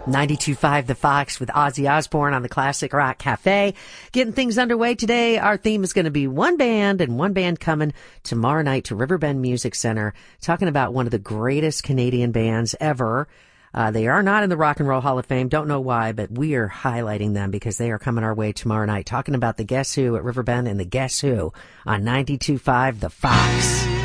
92.5 The Fox with Ozzy Osbourne on the Classic Rock Cafe. Getting things underway today. Our theme is going to be one band coming tomorrow night to Riverbend Music Center, talking about one of the greatest Canadian bands ever. They are not in the Rock and Roll Hall of Fame. Don't know why, but we are highlighting them because they are coming our way tomorrow night, talking about the Guess Who at Riverbend and the Guess Who on 92.5 The Fox.